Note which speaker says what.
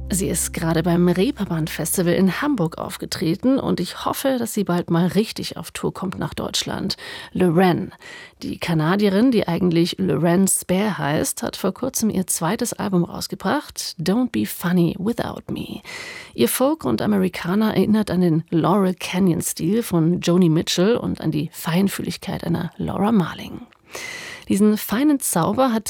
Speaker 1: Sie ist gerade beim Reeperbahn-Festival in Hamburg aufgetreten und ich hoffe, dass sie bald mal richtig auf Tour kommt nach Deutschland. Lorraine, die Kanadierin, die eigentlich Lorraine Spare heißt, hat vor kurzem ihr zweites Album rausgebracht, Don't Be Funny Without Me. Ihr Folk und Amerikaner erinnert an den Laurel Canyon-Stil von Joni Mitchell und an die Feinfühligkeit einer Laura Marling. Diesen feinen Zauber hat